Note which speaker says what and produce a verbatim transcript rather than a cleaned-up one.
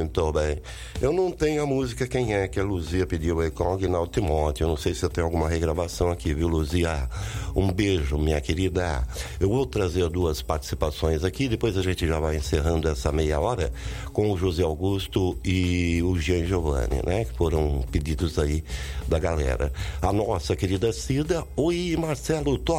Speaker 1: Muito bem. Eu não tenho a música Quem É, que a Luzia pediu aí com o Aguinaldo Timóteo. Eu não sei se eu tenho alguma regravação aqui, viu, Luzia? Um beijo, minha querida. Eu vou trazer duas participações aqui, depois a gente já vai encerrando essa meia hora com o José Augusto e o Jean Giovanni, né? Que foram pedidos aí da galera. A nossa querida Cida. Oi, Marcelo,